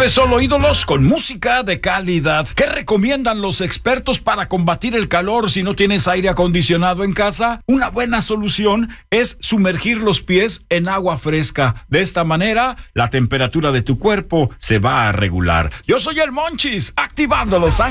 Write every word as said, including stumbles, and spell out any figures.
vez solo ídolos con música de calidad. ¿Qué recomiendan los expertos para combatir el calor si no tienes aire acondicionado en casa? Una buena solución es sumergir los pies en agua fresca. De esta manera, la temperatura de tu cuerpo se va a regular. Yo soy el Monchis, activando Los Ángeles.